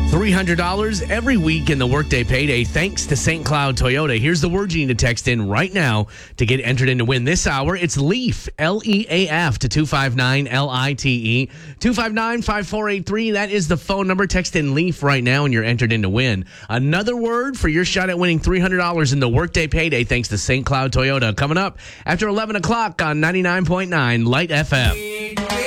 $300 every week in the Workday Payday thanks to St. Cloud Toyota. Here's the word you need to text in right now to get entered in to win this hour. It's LEAF, L-E-A-F to 259-LITE. 259-5483. That is the phone number. Text in LEAF right now and you're entered in to win. Another word for your shot at winning $300 in the Workday Payday thanks to St. Cloud Toyota. Coming up after 11 o'clock on 99.9 Light FM.